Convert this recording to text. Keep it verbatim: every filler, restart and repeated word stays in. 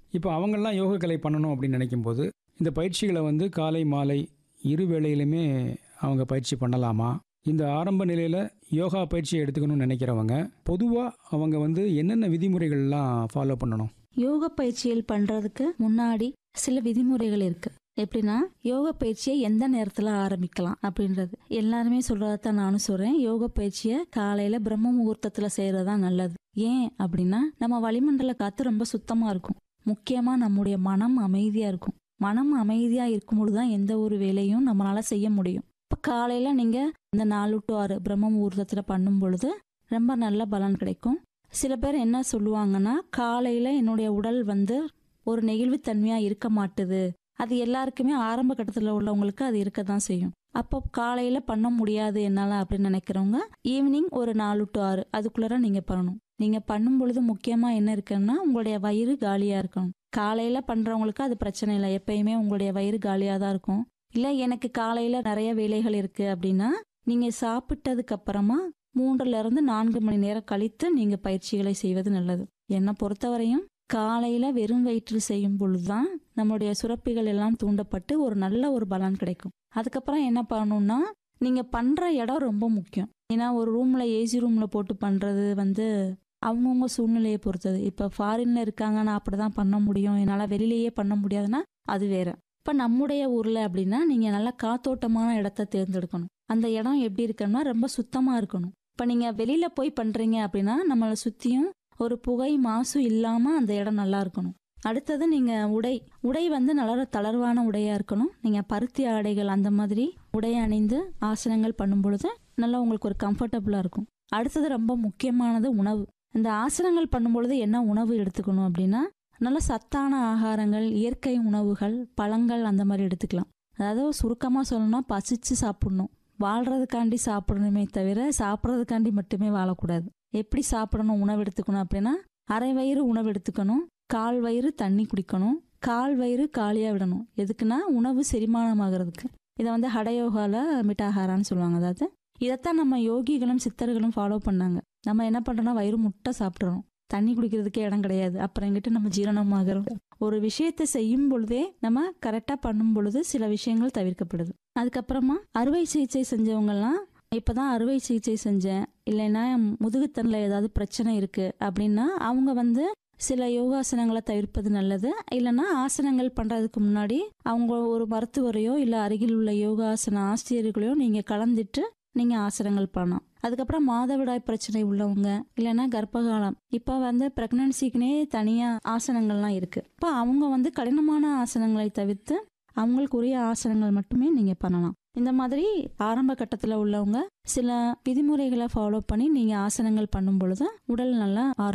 இப்போ அவங்கெல்லாம் யோக கலை பண்ணணும் அப்படின்னு நினைக்கும்போது இந்த பயிற்சிகளை வந்து காலை மாலை இரு வேளையிலுமே அவங்க பயிற்சி பண்ணலாமா? இந்த ஆரம்ப நிலையில் யோகா பயிற்சியை எடுத்துக்கணும்னு நினைக்கிறவங்க பொதுவாக அவங்க வந்து என்னென்ன விதிமுறைகள்லாம் ஃபாலோ பண்ணணும்? யோக பயிற்சிகள் பண்ணுறதுக்கு முன்னாடி சில விதிமுறைகள் இருக்குது. எப்படின்னா, யோக பயிற்சியை எந்த நேரத்தில் ஆரம்பிக்கலாம் அப்படின்றது எல்லாருமே சொல்கிறத தான் நானும் சொல்கிறேன். யோக பயிற்சியை காலையில் பிரம்ம முகூர்த்தத்தில் செய்கிறது தான் நல்லது. ஏன் அப்படின்னா, நம்ம வளிமண்டல காற்று ரொம்ப சுத்தமாக இருக்கும். முக்கியமாக நம்முடைய மனம் அமைதியாக இருக்கும். மனம் அமைதியாக இருக்கும்பொழுது தான் எந்த ஒரு வேலையும் நம்மளால் செய்ய முடியும். இப்போ காலையில் நீங்கள் இந்த நாலு டு ஆறு பிரம்ம முகூர்த்தத்தில் பண்ணும் பொழுது ரொம்ப நல்ல பலன் கிடைக்கும். சில பேர் என்ன சொல்லுவாங்கன்னா, காலையில் என்னுடைய உடல் வந்து ஒரு நெகிழ்வுத்தன்மையாக இருக்க மாட்டுது. அது எல்லாருக்குமே ஆரம்ப கட்டத்தில் உள்ளவங்களுக்கு அது இருக்க தான் செய்யும். அப்போ காலையில் பண்ண முடியாது என்னால் அப்படின்னு நினைக்கிறவங்க ஈவினிங் ஒரு நாலு டு ஆறு அதுக்குள்ளார நீங்கள் பண்ணணும். நீங்கள் பண்ணும் பொழுது முக்கியமாக என்ன இருக்குன்னா, உங்களுடைய வயிறு காலியாக இருக்கணும். காலையில் பண்ணுறவங்களுக்கு அது பிரச்சனை இல்லை. எப்பயுமே உங்களுடைய வயிறு காலியாக தான் இருக்கும். இல்லை எனக்கு காலையில் நிறைய வேலைகள் இருக்குது அப்படின்னா, நீங்கள் சாப்பிட்டதுக்கு அப்புறமா மூன்றுலேருந்து நான்கு மணி நேரம் கழித்து நீங்கள் பயிற்சிகளை செய்வது நல்லது. என்னை பொறுத்தவரையும் காலையில் வெறும் வயிற்றில் செய்யும் பொழுது தான் நம்மளுடைய சுரப்பிகள் எல்லாம் தூண்டப்பட்டு ஒரு நல்ல ஒரு பலன் கிடைக்கும். அதுக்கப்புறம் என்ன பண்ணணும்னா, நீங்கள் பண்ணுற இடம் ரொம்ப முக்கியம். ஏன்னா ஒரு ரூமில் ஏசி ரூமில் போட்டு பண்ணுறது வந்து அவங்கவுங்க சூழ்நிலையை பொறுத்தது. இப்போ ஃபாரினில் இருக்காங்க, நான் அப்படி தான் பண்ண முடியும், என்னால் வெளியிலேயே பண்ண முடியாதுன்னா அது வேறு. இப்போ நம்முடைய ஊரில் அப்படின்னா நீங்கள் நல்லா காத்தோட்டமான இடத்த தேர்ந்தெடுக்கணும். அந்த இடம் எப்படி இருக்கணும்னா ரொம்ப சுத்தமாக இருக்கணும். இப்போ நீங்கள் வெளியில் போய் பண்ணுறீங்க அப்படின்னா நம்மளை சுற்றியும் ஒரு புகை மாசு இல்லாமல் அந்த இடம் நல்லா இருக்கணும். அடுத்தது நீங்கள் உடை உடை வந்து நல்ல தளர்வான உடையாக இருக்கணும். நீங்கள் பருத்தி ஆடைகள் அந்த மாதிரி உடையை அணிந்து ஆசனங்கள் பண்ணும் பொழுது நல்லா உங்களுக்கு ஒரு கம்ஃபர்டபுளாக இருக்கும். அடுத்தது ரொம்ப முக்கியமானது உணவு. இந்த ஆசனங்கள் பண்ணும் பொழுது என்ன உணவு எடுத்துக்கணும் அப்படின்னா, நல்ல சத்தான ஆகாரங்கள், இயற்கை உணவுகள், பழங்கள் அந்த மாதிரி எடுத்துக்கலாம். அதாவது சுருக்கமாக சொல்லணும்னா பசிச்சு சாப்பிடணும். வாழ்கிறதுக்காண்டி சாப்பிடணுமே தவிர சாப்பிட்றதுக்காண்டி மட்டுமே வாழக்கூடாது. எப்படி சாப்பிடணும் உணவு எடுத்துக்கணும் அப்படின்னா, அரை வயிறு உணவு எடுத்துக்கணும், கால் வயிறு தண்ணி குடிக்கணும், கால் வயிறு காலியாக விடணும். எதுக்குன்னா உணவு செரிமானம் ஆகிறதுக்கு. இதை வந்து ஹடயோகாவில் மிட்டாகாரான்னு சொல்லுவாங்க. அதாவது இதைத்தான் நம்ம யோகிகளும் சித்தர்களும் ஃபாலோ பண்ணாங்க. நம்ம என்ன பண்ணுறோம்னா வயிறு முட்டை சாப்பிட்றோம், தண்ணி குடிக்கிறதுக்கே இடம் கிடையாது. அப்புறம் எங்கிட்ட நம்ம ஜீரணமாகிறோம். ஒரு விஷயத்தை செய்யும் பொழுதே நம்ம கரெக்டாக பண்ணும் பொழுது சில விஷயங்கள் தவிர்க்கப்படுது. அதுக்கப்புறமா அறுவை சிகிச்சை செஞ்சவங்கலாம் இப்போ தான் அறுவை சிகிச்சை செஞ்சேன், இல்லைன்னா முதுகுத்தண்டில் ஏதாவது பிரச்சனை இருக்குது அப்படின்னா அவங்க வந்து சில யோகாசனங்களை தவிர்ப்பது நல்லது. இல்லைன்னா ஆசனங்கள் பண்ணுறதுக்கு முன்னாடி அவங்க ஒரு மருத்துவரையோ இல்லை அருகில் உள்ள யோகாசன ஆசிரியர்களையோ நீங்கள் கலந்துட்டு நீங்கள் ஆசனங்கள் பண்ணலாம். அதுக்கப்புறம் மாதவிடாய் பிரச்சனை உள்ளவங்க, இல்லைன்னா கர்ப்பகாலம், இப்போ வந்து ப்ரெக்னன்சிக்குனே தனியாக ஆசனங்கள்லாம் இருக்குது. இப்போ அவங்க வந்து கடினமான ஆசனங்களை தவிர்த்து அவங்களுக்குரிய ஆசனங்கள் மட்டுமே நீங்கள் பண்ணலாம். இந்த மாதிரி ஆரம்ப கட்டத்தில் உள்ளவங்க சில விதிமுறைகளை ஃபாலோ பண்ணி நீங்கள் ஆசனங்கள் பண்ணும் பொழுது உடல் நல்லா ஆரோக்கியம்